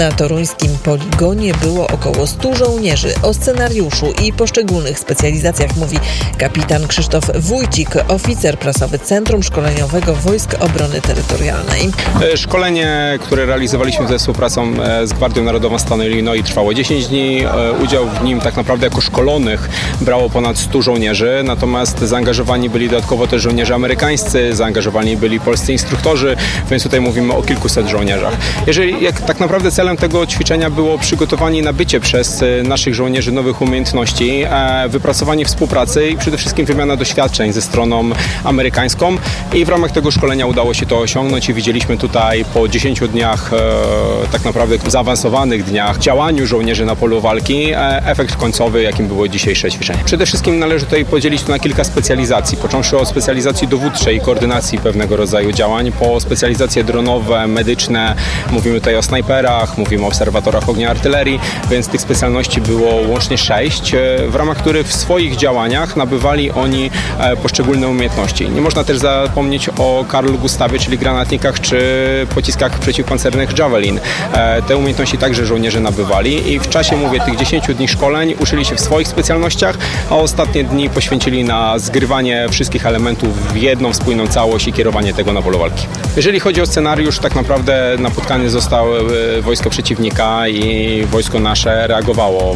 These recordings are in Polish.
Na toruńskim poligonie było około 100 żołnierzy. O scenariuszu i poszczególnych specjalizacjach mówi kapitan Krzysztof Wójcik, oficer prasowy Centrum Szkoleniowego Wojsk Obrony Terytorialnej. Szkolenie, które realizowaliśmy ze współpracą z Gwardią Narodową stanu Illinois, trwało 10 dni. Udział w nim tak naprawdę jako szkolonych brało ponad 100 żołnierzy, natomiast zaangażowani byli dodatkowo też żołnierze amerykańscy, zaangażowani byli polscy instruktorzy, więc tutaj mówimy o kilkuset żołnierzach. Jak tak naprawdę celem tego ćwiczenia było przygotowanie nabycie przez naszych żołnierzy nowych umiejętności, wypracowanie współpracy i przede wszystkim wymiana doświadczeń ze stroną amerykańską i w ramach tego szkolenia udało się to osiągnąć i widzieliśmy tutaj po 10 dniach, tak naprawdę zaawansowanych dniach działaniu żołnierzy na polu walki, efekt końcowy, jakim było dzisiejsze ćwiczenie. Przede wszystkim należy tutaj podzielić to na kilka specjalizacji, począwszy od specjalizacji dowódczej i koordynacji pewnego rodzaju działań, po specjalizacje dronowe, medyczne, mówimy tutaj o snajperach, mówimy o obserwatorach ognia artylerii, więc tych specjalności było łącznie 6, w ramach których w swoich działaniach nabywali oni poszczególne umiejętności. Nie można też zapomnieć o Carl Gustawie, czyli granatnikach czy pociskach przeciwpancernych Javelin. Te umiejętności także żołnierze nabywali i w czasie, tych 10 dni szkoleń uczyli się w swoich specjalnościach, a ostatnie dni poświęcili na zgrywanie wszystkich elementów w jedną spójną całość i kierowanie tego na polu walki. Jeżeli chodzi o scenariusz, tak naprawdę napotkane zostało wojsko przeciwnika i wojsko nasze reagowało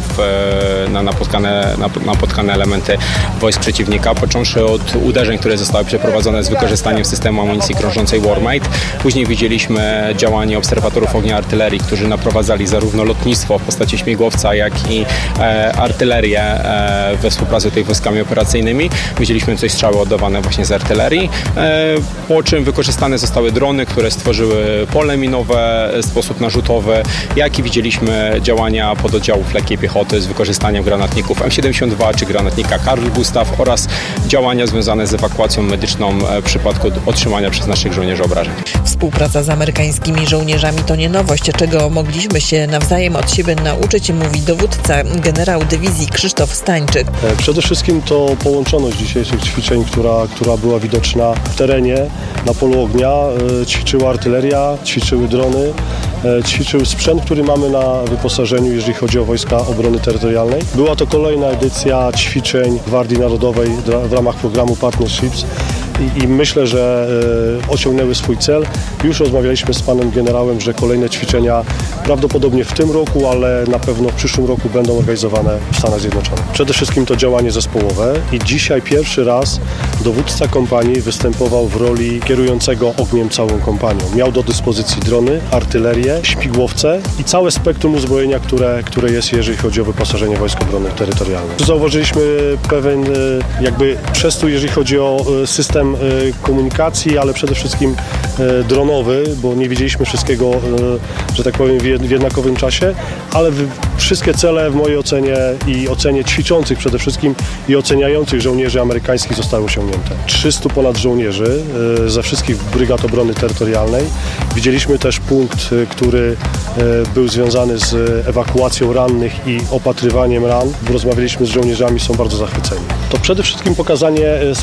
na napotkane elementy wojsk przeciwnika, począwszy od uderzeń, które zostały przeprowadzone z wykorzystaniem systemu amunicji krążącej Warmate. Później widzieliśmy działanie obserwatorów ognia artylerii, którzy naprowadzali zarówno lotnictwo w postaci śmigłowca, jak i artylerię we współpracy z tymi wojskami operacyjnymi. Widzieliśmy coś strzały oddawane właśnie z artylerii, po czym wykorzystane zostały drony, które stworzyły pole minowe w sposób narzutowy, jak i widzieliśmy działania pododdziałów lekkiej piechoty z wykorzystaniem granatników M72 czy granatnika Carl Gustav oraz działania związane z ewakuacją medyczną w przypadku otrzymania przez naszych żołnierzy obrażeń. Współpraca z amerykańskimi żołnierzami to nie nowość, czego mogliśmy się nawzajem od siebie nauczyć, mówi dowódca generał dywizji Krzysztof Stańczyk. Przede wszystkim to połączoność dzisiejszych ćwiczeń, która była widoczna w terenie, na polu ognia. Ćwiczyła artyleria, ćwiczyły drony, ćwiczył sprzęt, który mamy na wyposażeniu, jeżeli chodzi o Wojska Obrony Terytorialnej. Była to kolejna edycja ćwiczeń Gwardii Narodowej w ramach programu Partnerships i myślę, że osiągnęły swój cel. Już rozmawialiśmy z panem generałem, że kolejne ćwiczenia prawdopodobnie w tym roku, ale na pewno w przyszłym roku będą organizowane w Stanach Zjednoczonych. Przede wszystkim to działanie zespołowe i dzisiaj pierwszy raz dowódca kompanii występował w roli kierującego ogniem całą kompanią. Miał do dyspozycji drony, artylerię, śmigłowce i całe spektrum uzbrojenia, które jest, jeżeli chodzi o wyposażenie Wojsk Obrony Terytorialnej. Zauważyliśmy pewien przestój, jeżeli chodzi o system komunikacji, ale przede wszystkim dronowy, bo nie widzieliśmy wszystkiego, że tak powiem, w jednakowym czasie, ale wszystkie cele w mojej ocenie i ocenie ćwiczących przede wszystkim i oceniających żołnierzy amerykańskich zostały osiągnięte. 300 ponad żołnierzy ze wszystkich brygad obrony terytorialnej. Widzieliśmy też punkt, który był związany z ewakuacją rannych i opatrywaniem ran. Rozmawialiśmy z żołnierzami, są bardzo zachwyceni. To przede wszystkim pokazanie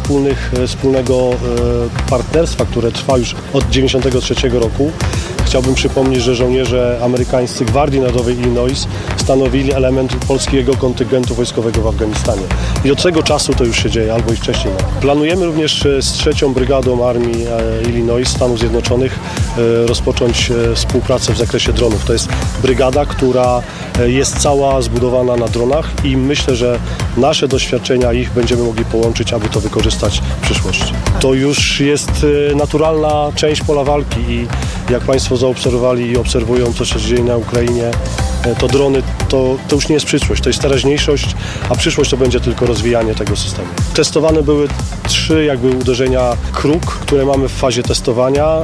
wspólnego partnerstwa, które trwa już od 1993 roku. Chciałbym przypomnieć, że żołnierze amerykańscy Gwardii Narodowej Illinois stanowili element polskiego kontyngentu wojskowego w Afganistanie. I od tego czasu to już się dzieje, albo i wcześniej. Planujemy również z 3. Brygadą Armii Illinois Stanów Zjednoczonych rozpocząć współpracę w zakresie dronów. To jest brygada, która jest cała zbudowana na dronach i myślę, że nasze doświadczenia ich będziemy mogli połączyć, aby to wykorzystać w przyszłości. To już jest naturalna część pola walki i jak Państwo zaobserwowali i obserwują, co się dzieje na Ukrainie, to drony to już nie jest przyszłość, to jest teraźniejszość, a przyszłość to będzie tylko rozwijanie tego systemu. Testowane były 3 uderzenia Kruk, które mamy w fazie testowania,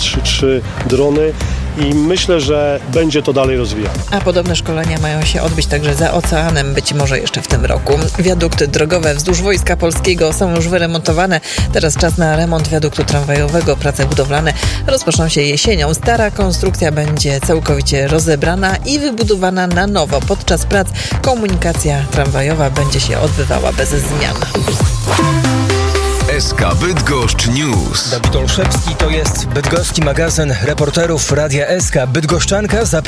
3 drony. I myślę, że będzie to dalej rozwijane. A podobne szkolenia mają się odbyć także za oceanem, być może jeszcze w tym roku. Wiadukty drogowe wzdłuż Wojska Polskiego są już wyremontowane. Teraz czas na remont wiaduktu tramwajowego. Prace budowlane rozpoczną się jesienią. Stara konstrukcja będzie całkowicie rozebrana i wybudowana na nowo. Podczas prac komunikacja tramwajowa będzie się odbywała bez zmian. SK Bydgoszcz News. Dawid Olszewski, to jest bydgoski magazyn reporterów Radia SK. Bydgoszczanka